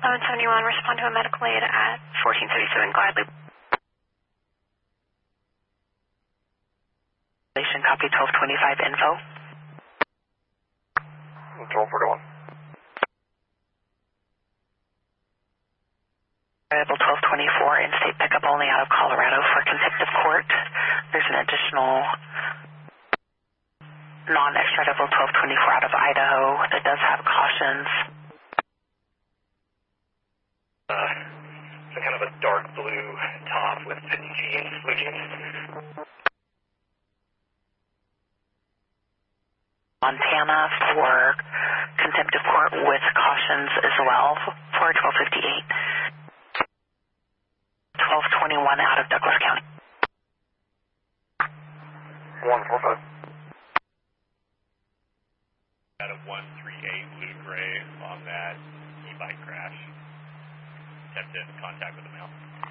1171, respond to a medical aid at 1437 Gladly. Copy 1225 info. 1241. Variable 1224, in-state pickup only out of Colorado for contempt of court. There's an additional non-extraditable 1224 out of Idaho that does have cautions. Some kind of a dark blue top with jeans, blue jeans. Montana for contempt of court with cautions as well for 1258. 1221 out of Douglas County. 145. Out of 138 blue gray on that e-bike crash. Attempted contact with the male.